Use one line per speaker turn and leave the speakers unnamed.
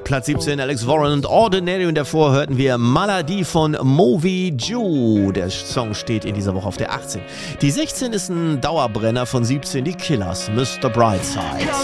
Platz 17 Alex Warren und Ordinary und davor hörten wir Maladie von Movi Ju. Der Song steht in dieser Woche auf der 18. Die 16 ist ein Dauerbrenner von 17, die Killers, Mr. Brightside.